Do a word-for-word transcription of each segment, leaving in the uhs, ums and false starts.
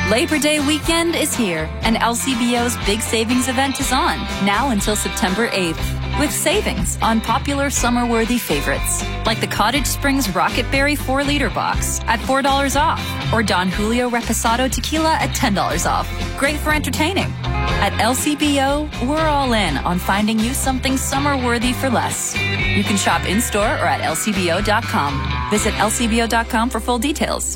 Labor Day weekend is here, and L C B O's big savings event is on, now until September eighth. With savings on popular summer-worthy favorites, like the Cottage Springs Rocket Berry four liter box at four dollars off, or Don Julio Reposado Tequila at ten dollars off. Great for entertaining. At L C B O, we're all in on finding you something summer-worthy for less. You can shop in-store or at L C B O dot com. Visit L C B O dot com for full details.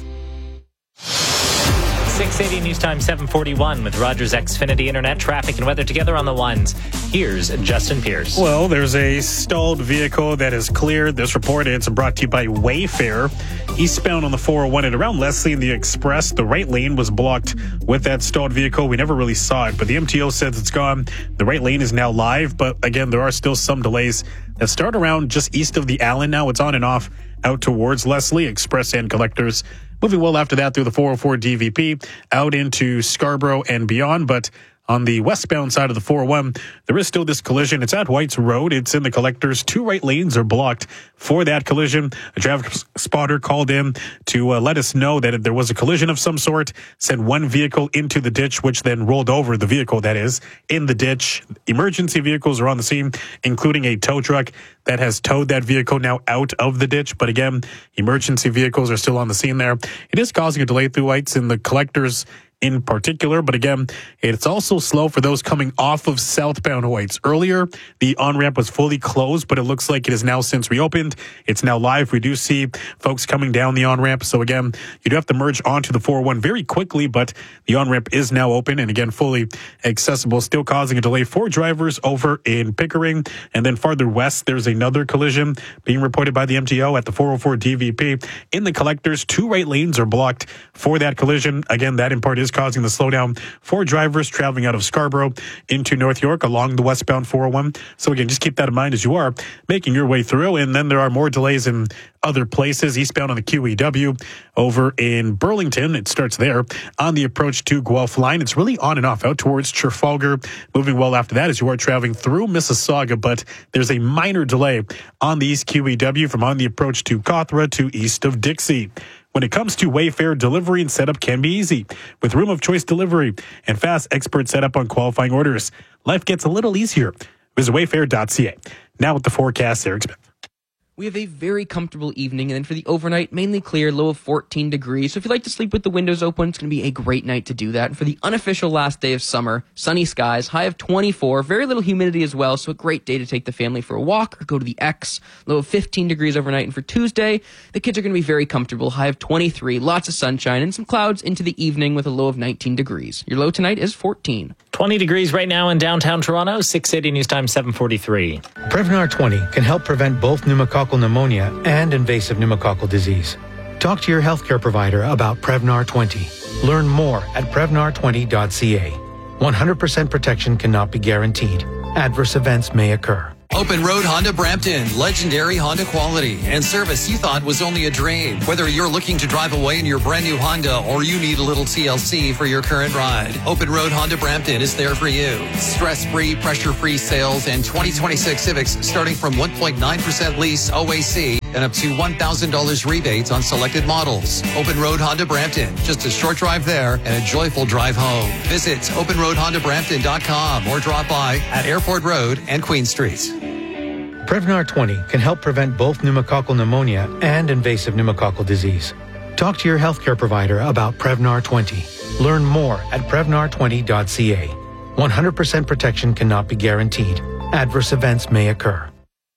six eighty News Time seven forty-one with Rogers Xfinity Internet traffic and weather together on the ones. Here's Justin Pierce. Well, there's a stalled vehicle that is cleared. This report is brought to you by Wayfair. Eastbound on the four oh one and around Leslie in the Express, the right lane was blocked with that stalled vehicle. We never really saw it, but the M T O says it's gone. The right lane is now live, but again, there are still some delays that start around just east of the Allen now. It's on and off out towards Leslie, Express and Collectors. Moving well after that through the four oh four D V P, out into Scarborough and beyond, but on the westbound side of the four oh one, there is still this collision. It's at White's Road. It's in the Collectors. Two right lanes are blocked for that collision. A traffic spotter called in to uh, let us know that there was a collision of some sort, sent one vehicle into the ditch, which then rolled over the vehicle that is in the ditch. Emergency vehicles are on the scene, including a tow truck that has towed that vehicle now out of the ditch. But again, emergency vehicles are still on the scene there. It is causing a delay through White's in the Collectors in particular, but again, it's also slow for those coming off of southbound White's. Earlier, the on-ramp was fully closed, but it looks like it is now since reopened. It's now live. We do see folks coming down the on-ramp. So again, you do have to merge onto the four oh one very quickly, but the on-ramp is now open and again, fully accessible, still causing a delay for drivers over in Pickering. And then farther west, there's another collision being reported by the M T O at the four oh four D V P. In the Collectors, two right lanes are blocked for that collision. Again, that in part is causing the slowdown for drivers traveling out of Scarborough into North York along the westbound four oh one. So again, just keep that in mind as you are making your way through. And then there are more delays in other places. Eastbound on the Q E W over in Burlington. It starts there on the approach to Guelph line. It's really on and off out towards Trafalgar. Moving well after that as you are traveling through Mississauga, but there's a minor delay on the East Q E W from on the approach to Cawthra to east of Dixie. When it comes to Wayfair, delivery and setup can be easy. With room of choice delivery and fast expert setup on qualifying orders, life gets a little easier. Visit wayfair dot c a. Now with the forecast, Eric Smith. We have a very comfortable evening, and then for the overnight, mainly clear, low of fourteen degrees. So if you like to sleep with the windows open, it's going to be a great night to do that. And for the unofficial last day of summer, sunny skies, high of twenty-four, very little humidity as well, so a great day to take the family for a walk or go to the X. Low of fifteen degrees overnight. And for Tuesday, the kids are going to be very comfortable, high of twenty-three, lots of sunshine, and some clouds into the evening with a low of nineteen degrees. Your low tonight is fourteen. twenty degrees right now in downtown Toronto, six eighty News Time seven forty-three. Prevnar twenty can help prevent both pneumococcal pneumonia and invasive pneumococcal disease. Talk to your healthcare provider about Prevnar twenty. Learn more at prevnar twenty dot c a. one hundred percent protection cannot be guaranteed. Adverse events may occur. Open Road Honda Brampton, legendary Honda quality and service you thought was only a dream. Whether you're looking to drive away in your brand new Honda or you need a little T L C for your current ride, Open Road Honda Brampton is there for you. Stress-free, pressure-free sales and twenty twenty-six Civics starting from one point nine percent lease O A C and up to one thousand dollars rebates on selected models. Open Road Honda Brampton, just a short drive there and a joyful drive home. Visit open road honda brampton dot com or drop by at Airport Road and Queen Street. Prevnar twenty can help prevent both pneumococcal pneumonia and invasive pneumococcal disease. Talk to your healthcare provider about Prevnar twenty. Learn more at prevnar twenty dot c a. one hundred percent protection cannot be guaranteed. Adverse events may occur.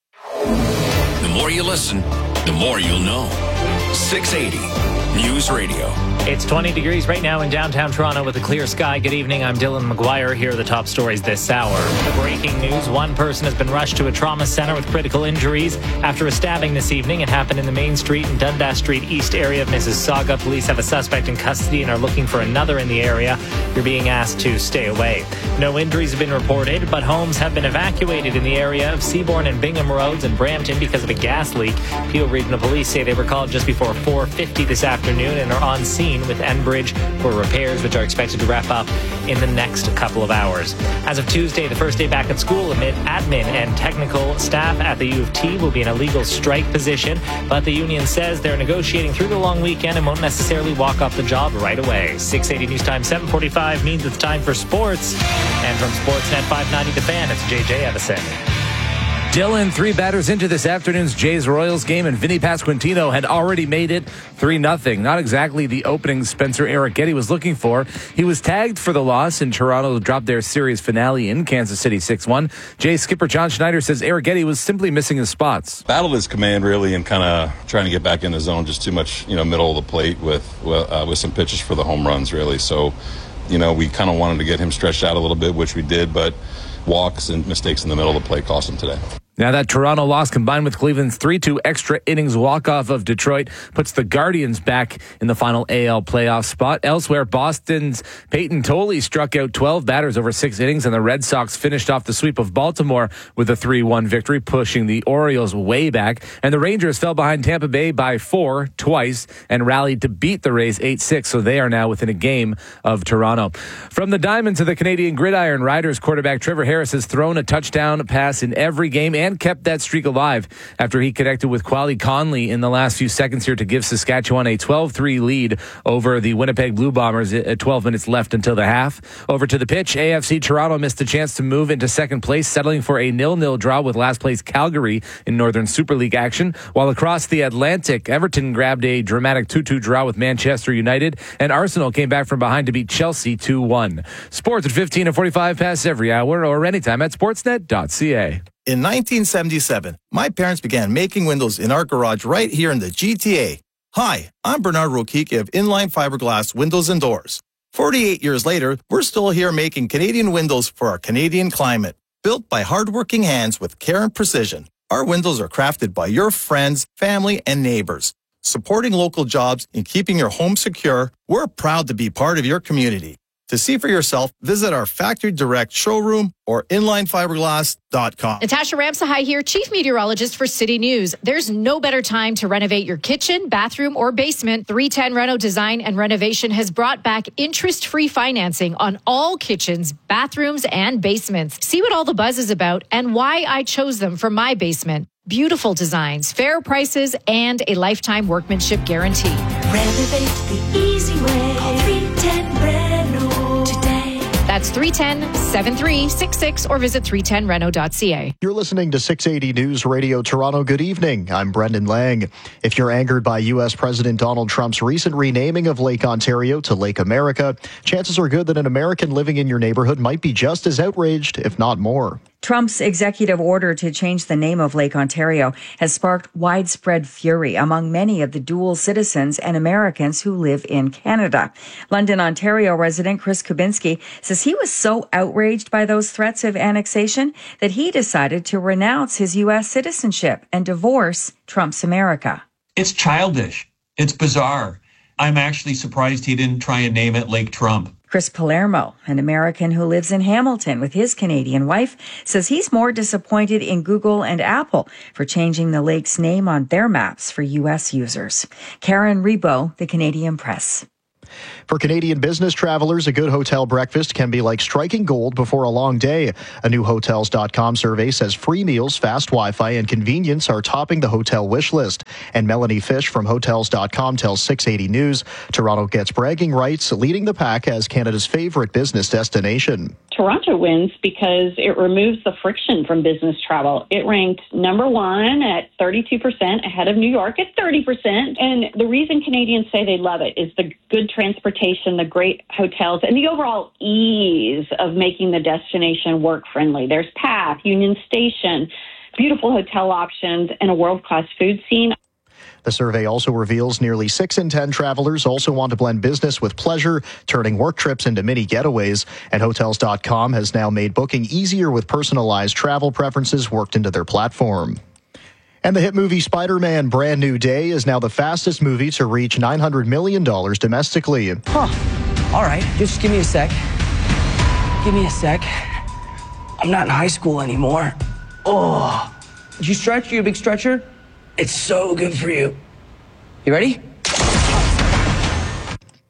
The more you listen, the more you'll know. six eighty News Radio. It's twenty degrees right now in downtown Toronto with a clear sky. Good evening, I'm Dylan McGuire. Here are the top stories this hour. The breaking news, one person has been rushed to a trauma center with critical injuries after a stabbing this evening. It happened in the Main Street and Dundas Street East area of Mississauga. Police have a suspect in custody and are looking for another in the area. You're being asked to stay away. No injuries have been reported, but homes have been evacuated in the area of Seabourn and Bingham Roads in Brampton because of a gas leak. Peel Regional Police say they were called just before four fifty this afternoon. afternoon and are on scene with Enbridge for repairs, which are expected to wrap up in the next couple of hours. As of Tuesday, the first day back at school, amid admin and technical staff at the U of T will be in a legal strike position, but the union says they're negotiating through the long weekend and won't necessarily walk off the job right away. six eighty News Time seven forty-five means it's time for sports. And from Sportsnet five ninety The Fan, it's J J Edison. Dylan, three batters into this afternoon's Jays-Royals game, and Vinny Pasquantino had already made it three nothing. Not exactly the opening Spencer Arrighetti was looking for. He was tagged for the loss, and Toronto dropped their series finale in Kansas City six one. Jays skipper John Schneider says Arrighetti was simply missing his spots. Battled his command, really, and kind of trying to get back in the zone, just too much, you know, middle of the plate with, uh, with some pitches for the home runs, really. So, you know, we kind of wanted to get him stretched out a little bit, which we did, but walks and mistakes in the middle of the plate cost him today. Now that Toronto loss combined with Cleveland's three two extra innings walk-off of Detroit puts the Guardians back in the final A L playoff spot. Elsewhere, Boston's Peyton Tolley struck out twelve batters over six innings, and the Red Sox finished off the sweep of Baltimore with a three one victory, pushing the Orioles way back. And the Rangers fell behind Tampa Bay by four twice and rallied to beat the Rays eight six, so they are now within a game of Toronto. From the diamond to the Canadian Gridiron, Riders quarterback Trevor Harris has thrown a touchdown pass in every game and and kept that streak alive after he connected with Quali Conley in the last few seconds here to give Saskatchewan a twelve three lead over the Winnipeg Blue Bombers at twelve minutes left until the half. Over to the pitch, A F C Toronto missed a chance to move into second place, settling for a nil nil draw with last place Calgary in Northern Super League action, while across the Atlantic, Everton grabbed a dramatic two two draw with Manchester United, and Arsenal came back from behind to beat Chelsea two one. Sports at fifteen and forty-five past every hour or anytime at sportsnet dot c a. In nineteen seventy-seven, my parents began making windows in our garage right here in the G T A. Hi, I'm Bernard Rokicki of Inline Fiberglass Windows and Doors. forty-eight years later, we're still here making Canadian windows for our Canadian climate. Built by hardworking hands with care and precision, our windows are crafted by your friends, family, and neighbors. Supporting local jobs and keeping your home secure, we're proud to be part of your community. To see for yourself, visit our Factory Direct showroom or inline fiberglass dot com. Natasha Ramsahai here, Chief Meteorologist for City News. There's no better time to renovate your kitchen, bathroom, or basement. three ten Reno Design and Renovation has brought back interest-free financing on all kitchens, bathrooms, and basements. See what all the buzz is about and why I chose them for my basement. Beautiful designs, fair prices, and a lifetime workmanship guarantee. Renovate the easy way. Call three ten Reno today. That's three one zero, seven three six six or visit three ten reno dot c a. You're listening to six eighty News Radio Toronto. Good evening. I'm Brendan Lang. If you're angered by U S President Donald Trump's recent renaming of Lake Ontario to Lake America, chances are good that an American living in your neighborhood might be just as outraged, if not more. Trump's executive order to change the name of Lake Ontario has sparked widespread fury among many of the dual citizens and Americans who live in Canada. London, Ontario resident Chris Kubinski says he was so outraged by those threats of annexation that he decided to renounce his U S citizenship and divorce Trump's America. It's childish. It's bizarre. I'm actually surprised he didn't try and name it Lake Trump. Chris Palermo, an American who lives in Hamilton with his Canadian wife, says he's more disappointed in Google and Apple for changing the lake's name on their maps for U S users. Karen Rebo, The Canadian Press. For Canadian business travelers, a good hotel breakfast can be like striking gold before a long day. A new Hotels dot com survey says free meals, fast Wi-Fi, and convenience are topping the hotel wish list. And Melanie Fish from Hotels dot com tells six eighty News, Toronto gets bragging rights, leading the pack as Canada's favorite business destination. Toronto wins because it removes the friction from business travel. It ranked number one at thirty-two percent, ahead of New York at thirty percent. And the reason Canadians say they love it is the good transportation, the great hotels, and the overall ease of making the destination work-friendly. There's Path, Union Station, beautiful hotel options, and a world-class food scene. The survey also reveals nearly six in ten travelers also want to blend business with pleasure, turning work trips into mini getaways. And Hotels dot com has now made booking easier with personalized travel preferences worked into their platform. And the hit movie Spider-Man Brand New Day is now the fastest movie to reach nine hundred million dollars domestically. Huh. All right, just give me a sec. Give me a sec. I'm not in high school anymore. Oh, did you stretch? You a big stretcher? It's so good for you. You ready?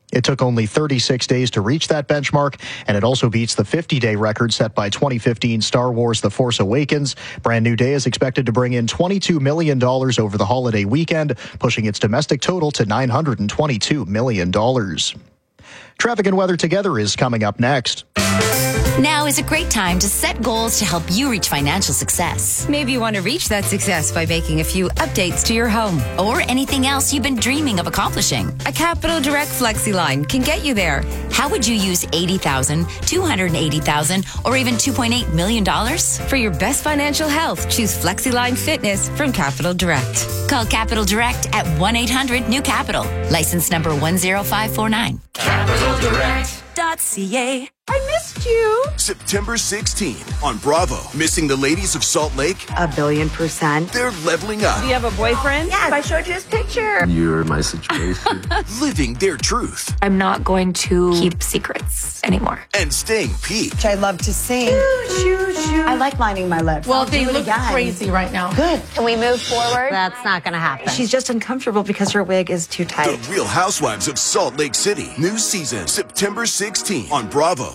It took only thirty-six days to reach that benchmark, and it also beats the fifty-day record set by twenty fifteen Star Wars The Force Awakens. Brand New Day is expected to bring in twenty-two million dollars over the holiday weekend, pushing its domestic total to nine hundred twenty-two million dollars. Traffic and weather together is coming up next. Now is a great time to set goals to help you reach financial success. Maybe you want to reach that success by making a few updates to your home. Or anything else you've been dreaming of accomplishing. A Capital Direct FlexiLine can get you there. How would you use eighty thousand dollars, two hundred eighty thousand dollars, or even two point eight million dollars? For your best financial health, choose FlexiLine Fitness from Capital Direct. Call Capital Direct at one eight hundred new capital. License number one zero five four nine. Capital Direct. .ca. I missed you. September sixteenth on Bravo. Missing the ladies of Salt Lake? A billion percent. They're leveling up. Do you have a boyfriend? Yes. I showed you his picture. You're my situation. Living their truth. I'm not going to keep secrets anymore. And staying peaked. I love to sing. Shoo, shoo, shoo. I like lining my lips. Well, I'll they do it look again. crazy right now. Good. Can we move forward? That's not going to happen. She's just uncomfortable because her wig is too tight. The Real Housewives of Salt Lake City. New season, September sixteenth on Bravo.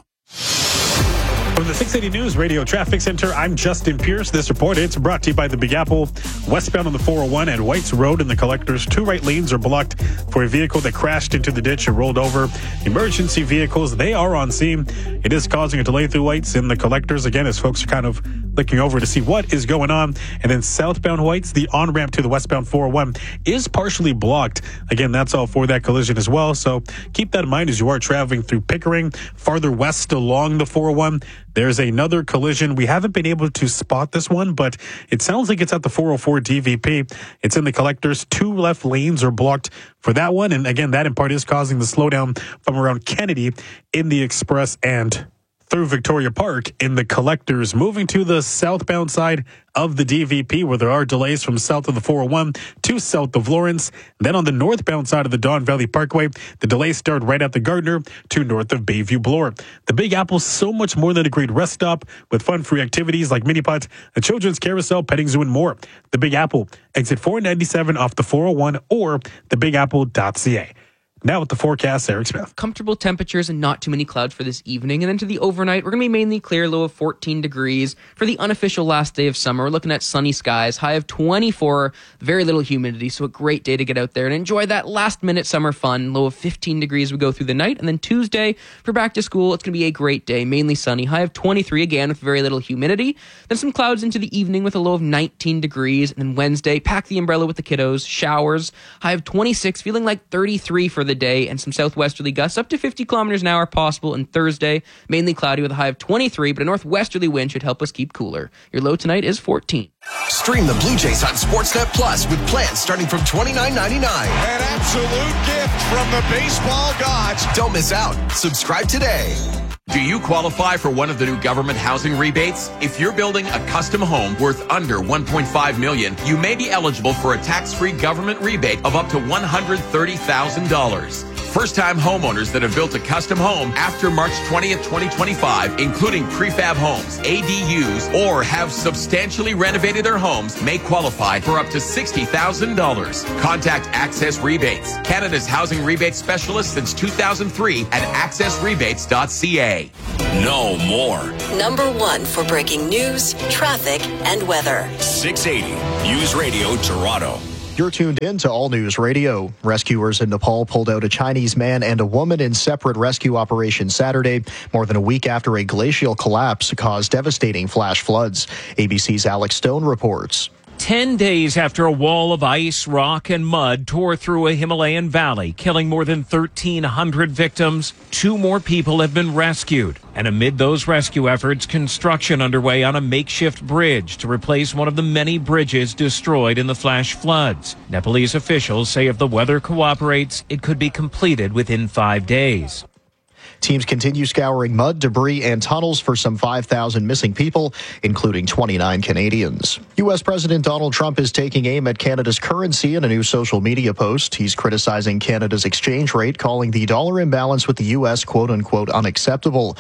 From the six eighty News Radio Traffic Center, I'm Justin Pierce. This report, it's brought to you by the Big Apple. Westbound on the four oh one at Whites Road in the Collectors, two right lanes are blocked for a vehicle that crashed into the ditch and rolled over. Emergency vehicles, they are on scene. It is causing a delay through Whites in the Collectors, again, as folks are kind of looking over to see what is going on. And then southbound Whites, the on-ramp to the westbound four oh one is partially blocked. Again, that's all for that collision as well. So keep that in mind as you are traveling through Pickering. Farther west along the four oh one, there's another collision. We haven't been able to spot this one, but it sounds like it's at the four oh four D V P. It's in the Collectors. Two left lanes are blocked for that one. And again, that in part is causing the slowdown from around Kennedy in the Express and through Victoria Park in the Collectors. Moving to the southbound side of the D V P, where there are delays from south of the four oh one to south of Lawrence. Then on the northbound side of the Don Valley Parkway, the delays start right at the Gardner to north of Bayview Bloor. The Big Apple, so much more than a great rest stop with fun-free activities like mini pot, a children's carousel, petting zoo, and more. The Big Apple, exit four ninety-seven off the four oh one or the big apple dot c a. Now with the forecast, Eric Smith. Comfortable temperatures and not too many clouds for this evening. And then to the overnight, we're going to be mainly clear, low of fourteen degrees. For the unofficial last day of summer, we're looking at sunny skies, high of twenty-four, very little humidity. So a great day to get out there and enjoy that last minute summer fun. Low of fifteen degrees we go through the night. And then Tuesday, for back to school, it's going to be a great day, mainly sunny, high of twenty-three again with very little humidity. Then some clouds into the evening with a low of nineteen degrees. And then Wednesday, pack the umbrella with the kiddos, showers, high of twenty-six, feeling like thirty-three for the day, and some southwesterly gusts up to fifty kilometers an hour possible. And Thursday, mainly cloudy with a high of twenty-three, but a northwesterly wind should help us keep cooler. Your low tonight is fourteen. Stream the Blue Jays on Sportsnet Plus with plans starting from twenty-nine ninety-nine. An absolute gift from the baseball gods. Don't miss out. Subscribe today. Do you qualify for one of the new government housing rebates? If you're building a custom home worth under one point five million dollars, you may be eligible for a tax-free government rebate of up to one hundred thirty thousand dollars. First-time homeowners that have built a custom home after March twentieth, twenty twenty-five, including prefab homes, A D Us, or have substantially renovated their homes, may qualify for up to sixty thousand dollars. Contact Access Rebates, Canada's housing rebate specialist since two thousand three at access rebates dot c a. Know more. Number one for breaking news, traffic, and weather. six eighty News Radio Toronto. You're tuned in to All News Radio. Rescuers in Nepal pulled out a Chinese man and a woman in separate rescue operations Saturday, more than a week after a glacial collapse caused devastating flash floods. A B C's Alex Stone reports. Ten days after a wall of ice, rock, and mud tore through a Himalayan valley, killing more than thirteen hundred victims, two more people have been rescued. And amid those rescue efforts, construction underway on a makeshift bridge to replace one of the many bridges destroyed in the flash floods. Nepalese officials say if the weather cooperates, it could be completed within five days. Teams continue scouring mud, debris, and tunnels for some five thousand missing people, including twenty-nine Canadians. U S President Donald Trump is taking aim at Canada's currency in a new social media post. He's criticizing Canada's exchange rate, calling the dollar imbalance with the U S quote-unquote unacceptable.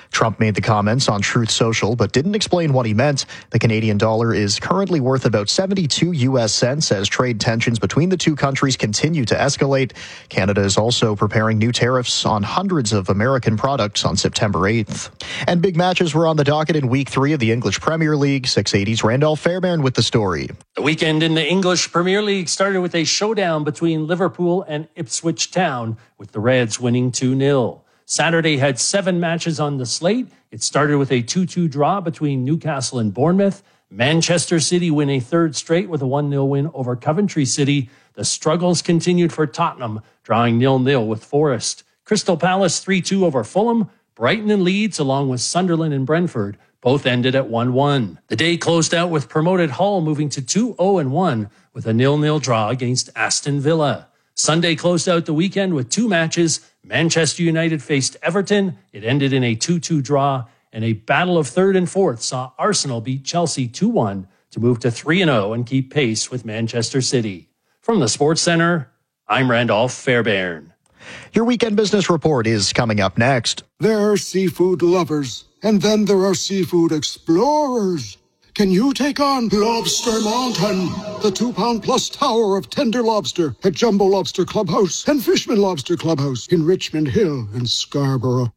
Trump made the comments on Truth Social, but didn't explain what he meant. The Canadian dollar is currently worth about seventy-two U S cents as trade tensions between the two countries continue to escalate. Canada is also preparing new tariffs on hundreds of American products on September eighth. And big matches were on the docket in week three of the English Premier League. six eighty's Randolph Fairbairn with the story. The weekend in the English Premier League started with a showdown between Liverpool and Ipswich Town, with the Reds winning two nil. Saturday had seven matches on the slate. It started with a two two draw between Newcastle and Bournemouth. Manchester City win a third straight with a one nil win over Coventry City. The struggles continued for Tottenham, drawing nil nil with Forest. Crystal Palace three two over Fulham. Brighton and Leeds, along with Sunderland and Brentford, both ended at one one. The day closed out with promoted Hull moving to two oh one with a nil nil draw against Aston Villa. Sunday closed out the weekend with two matches. Manchester United faced Everton. It ended in a two two draw, and a battle of third and fourth saw Arsenal beat Chelsea two one to move to three and oh and keep pace with Manchester City. From the Sports Center, I'm Randolph Fairbairn. Your weekend business report is coming up next. There are seafood lovers, and then there are seafood explorers. Can you take on Lobster Mountain, the two-pound plus tower of tender lobster at Jumbo Lobster Clubhouse and Fishman Lobster Clubhouse in Richmond Hill and Scarborough?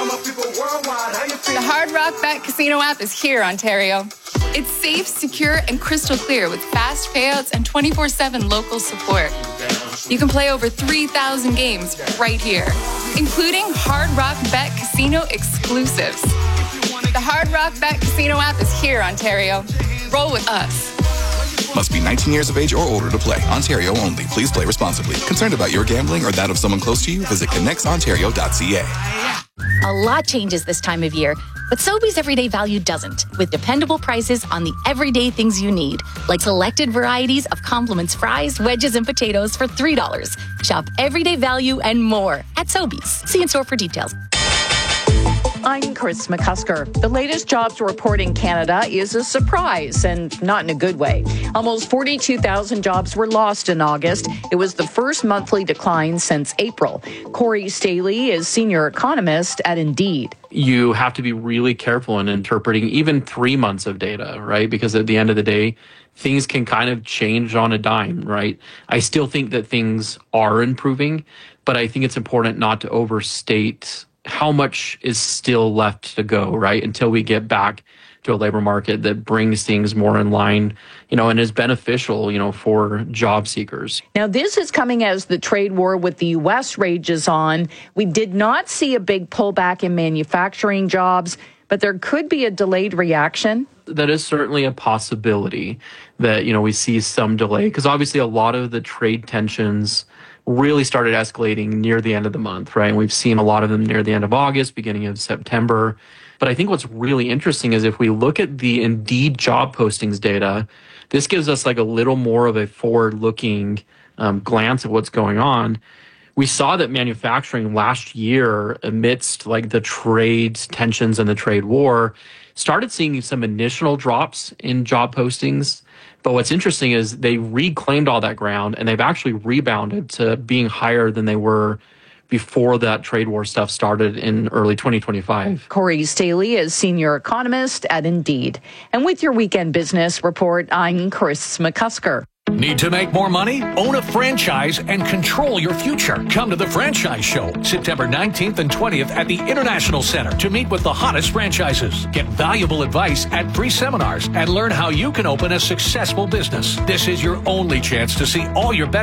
The Hard Rock Bet Casino app is here, Ontario. It's safe, secure, and crystal clear with fast payouts and twenty-four seven local support. You can play over three thousand games right here, including Hard Rock Bet Casino exclusives. The Hard Rock Bet Casino app is here, Ontario. Roll with us. Must be nineteen years of age or older to play. Ontario only. Please play responsibly. Concerned about your gambling or that of someone close to you? Visit connects ontario dot c a. A lot changes this time of year, but Sobeys Everyday Value doesn't, with dependable prices on the everyday things you need, like selected varieties of Compliments fries, wedges, and potatoes for three dollars. Shop Everyday Value and more at Sobeys. See in store for details. I'm Chris McCusker. The latest jobs report in Canada is a surprise, and not in a good way. Almost forty-two thousand jobs were lost in August. It was the first monthly decline since April. Corey Staley is senior economist at Indeed. You have to be really careful in interpreting even three months of data, right? Because at the end of the day, things can kind of change on a dime, right? I still think that things are improving, but I think it's important not to overstate how much is still left to go, right? Until we get back to a labor market that brings things more in line, you know, and is beneficial, you know, for job seekers. Now, this is coming as the trade war with the U S rages on. We did not see a big pullback in manufacturing jobs, but there could be a delayed reaction. That is certainly a possibility that, you know, we see some delay, because obviously a lot of the trade tensions really started escalating near the end of the month, right? And we've seen a lot of them near the end of August, beginning of September. But I think what's really interesting is if we look at the Indeed job postings data, this gives us like a little more of a forward-looking um, glance of what's going on. We saw that manufacturing last year, amidst like the trade tensions and the trade war, started seeing some initial drops in job postings. But what's interesting is they reclaimed all that ground, and they've actually rebounded to being higher than they were before that trade war stuff started in early twenty twenty-five. Corey Staley is senior economist at Indeed. And with your weekend business report, I'm Chris McCusker. Need to make more money? Own a franchise and control your future. Come to the Franchise Show, September nineteenth and twentieth at the International Center to meet with the hottest franchises. Get valuable advice at free seminars and learn how you can open a successful business. This is your only chance to see all your best